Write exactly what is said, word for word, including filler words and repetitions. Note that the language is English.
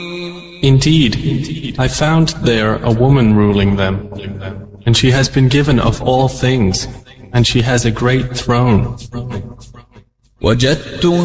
Indeed, I found there a woman ruling them, and she has been given of all things, and she has a great throne. وجدت